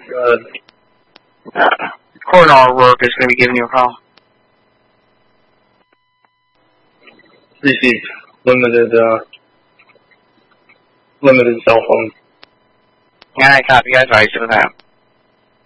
Coronel O'Rourke is going to be giving you a call. Received. Limited cell phone. Yeah, I copy. You guys, right, so that.